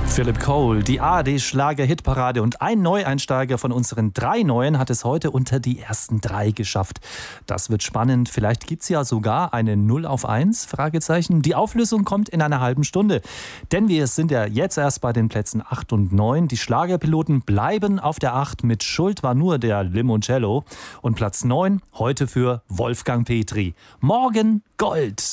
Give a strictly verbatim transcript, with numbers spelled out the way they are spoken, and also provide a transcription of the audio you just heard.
Philip Cole, die A R D-Schlager-Hitparade, und ein Neueinsteiger von unseren drei Neuen hat es heute unter die ersten drei geschafft. Das wird spannend. Vielleicht gibt es ja sogar eine null auf eins? Fragezeichen. Die Auflösung kommt in einer halben Stunde. Denn wir sind ja jetzt erst bei den Plätzen acht und neun. Die Schlagerpiloten bleiben auf der acht. Mit Schuld war nur der Limoncello. Und Platz neun heute für Wolfgang Petri. Morgen Gold.